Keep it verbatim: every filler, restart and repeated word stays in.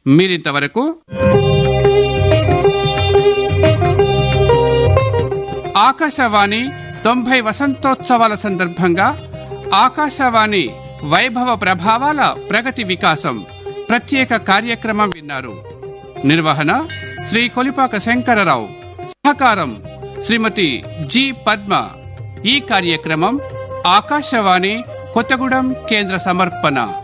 మీరింతవరకు ఆకాశవాణి తొంభై వసంతోత్సవాల సందర్భంగా ఆకాశవాణి వైభవ ప్రభావాల ప్రగతి వికాసం ప్రత్యేక కార్యక్రమం విన్నారు. నిర్వహణ శ్రీ కొలిపాక శంకరరావు, సహకారం శ్రీమతి జి పద్మ. ఈ కార్యక్రమం ఆకాశవాణి కొత్తగూడెం కేంద్ర సమర్పణ.